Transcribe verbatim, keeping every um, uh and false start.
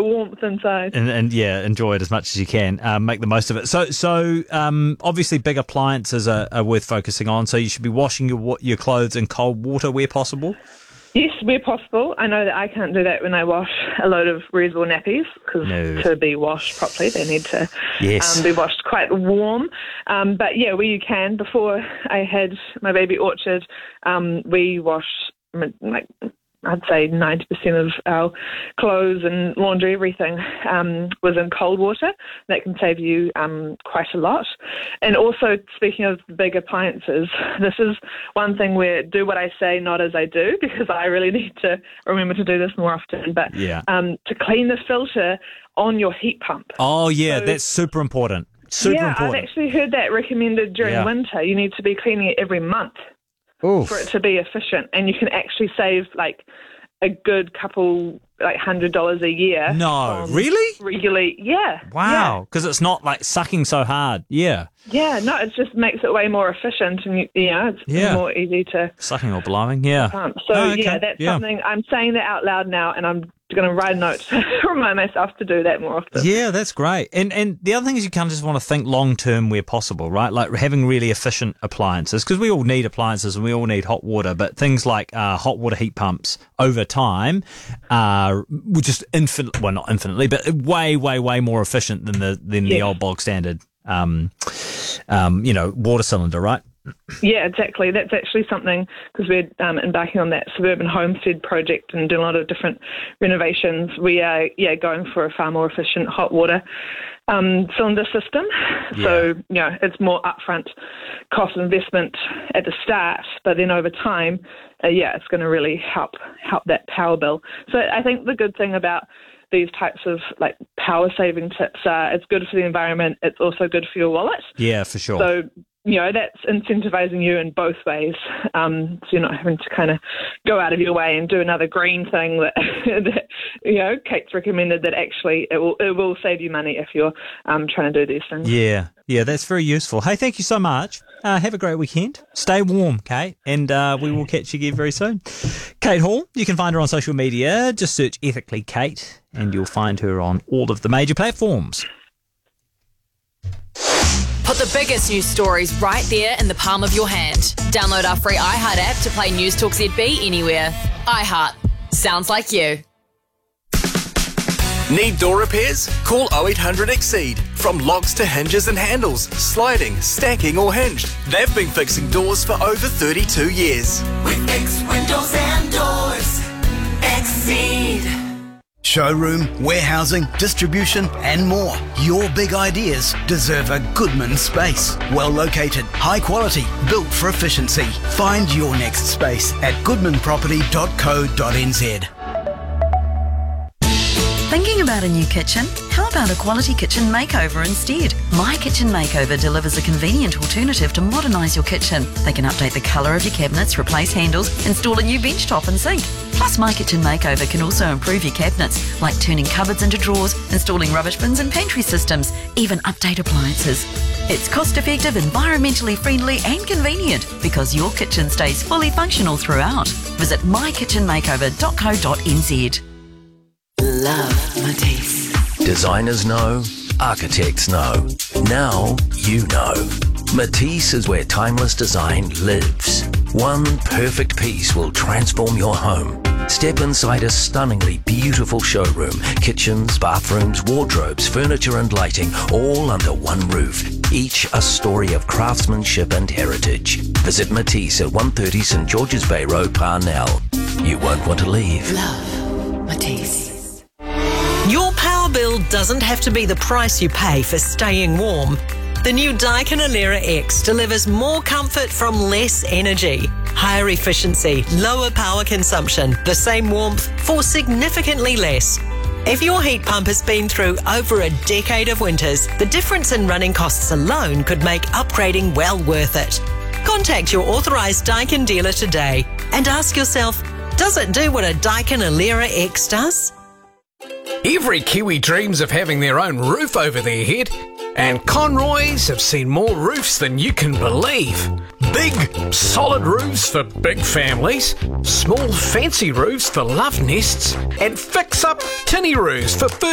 warmth inside. And, and yeah, enjoy it as much as you can. Um, make the most of it. So, so um, obviously, big appliances are, are worth focusing on. So you should be washing your your clothes in cold water where possible. Yes, where possible. I know that I can't do that when I wash a load of reusable nappies because No. to be washed properly, they need to Yes. um, be washed quite warm. Um, but yeah, where you can. Before I had my baby Orchard, um, we washed like I'd say ninety percent of our clothes and laundry, everything, um, was in cold water. That can save you um, quite a lot. And also, speaking of big appliances, this is one thing where do what I say, not as I do, because I really need to remember to do this more often. But Yeah. um, to clean the filter on your heat pump. Oh, yeah, So- that's super important. Super yeah, important. I've actually heard that recommended during Yeah. winter. You need to be cleaning it every month Oof. for it to be efficient, and you can actually save like a good couple, like hundred dollars a year. No, on really? Regularly, yeah. Wow, because it's not like sucking so hard. Yeah, Yeah, yeah, no, it just makes it way more efficient, and you, you know, it's Yeah. more easy to sucking or blowing. Yeah. pump. So Oh, okay. yeah, that's Yeah. something I'm saying that out loud now, and I'm going to write a note to remind myself to do that more often. Yeah, that's great. And and the other thing is you kind of just want to think long term where possible, right? Like having really efficient appliances, because we all need appliances and we all need hot water, but things like uh, hot water heat pumps over time are just infinite, well, not infinitely, but way, way, way more efficient than the than the Yeah. old bog standard, um, um, you know, water cylinder, right? Yeah, exactly. That's actually something, because we're um, embarking on that suburban homestead project and doing a lot of different renovations. We are, yeah, going for a far more efficient hot water um, cylinder system. So, you know, it's more upfront cost investment at the start, but then over time, uh, yeah, it's going to really help help that power bill. So I think the good thing about these types of like power saving tips are it's good for the environment. It's also good for your wallet. Yeah, for sure. So, you know, that's incentivizing you in both ways. Um, so you're not having to kind of go out of your way and do another green thing that, that you know, Kate's recommended that actually it will it will save you money if you're um, trying to do these things. Yeah, yeah, that's very useful. Hey, thank you so much. Uh, have a great weekend. Stay warm, Kate, and uh, we will catch you again very soon. Kate Hall, you can find her on social media. Just search Ethically Kate, and you'll find her on all of the major platforms. Put the biggest news stories right there in the palm of your hand. Download our free iHeart app to play News Talk Z B anywhere. iHeart. Sounds like you. Need door repairs? Call oh eight hundred Exceed. From locks to hinges and handles, sliding, stacking or hinged, they've been fixing doors for over thirty-two years. With X windows and doors, Exceed. Showroom, warehousing, distribution and more. Your big ideas deserve a Goodman space. Well located, high quality, built for efficiency. Find your next space at goodman property dot co dot n z. Thinking about a new kitchen? How about a quality kitchen makeover instead? My Kitchen Makeover delivers a convenient alternative to modernise your kitchen. They can update the colour of your cabinets, replace handles, install a new bench top and sink. Plus, My Kitchen Makeover can also improve your cabinets, like turning cupboards into drawers, installing rubbish bins and pantry systems, even update appliances. It's cost-effective, environmentally friendly and convenient because your kitchen stays fully functional throughout. Visit my kitchen makeover dot co dot n z. Love Matisse. Designers know, architects know. Now you know. Matisse is where timeless design lives. One perfect piece will transform your home. Step inside a stunningly beautiful showroom. Kitchens, bathrooms, wardrobes, furniture and lighting, all under one roof. Each a story of craftsmanship and heritage. Visit Matisse at one thirty St George's Bay Road, Parnell. You won't want to leave. Love Matisse. Your power bill doesn't have to be the price you pay for staying warm. The new Daikin Alera X delivers more comfort from less energy, higher efficiency, lower power consumption, the same warmth for significantly less. If your heat pump has been through over a decade of winters, the difference in running costs alone could make upgrading well worth it. Contact your authorised Daikin dealer today and ask yourself, does it do what a Daikin Alera X does? Every Kiwi dreams of having their own roof over their head, and Conroys have seen more roofs than you can believe. Big, solid roofs for big families, small, fancy roofs for love nests, and fix-up tinny roofs for